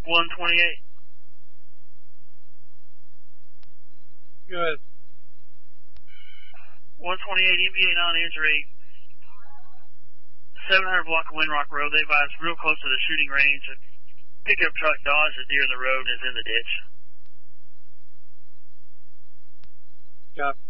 128. Go ahead. 128 MVA non-injury. 700 block of Windrock Road. They advise real close to the shooting range. A pickup truck dodged a deer in the road and is in the ditch. Copy.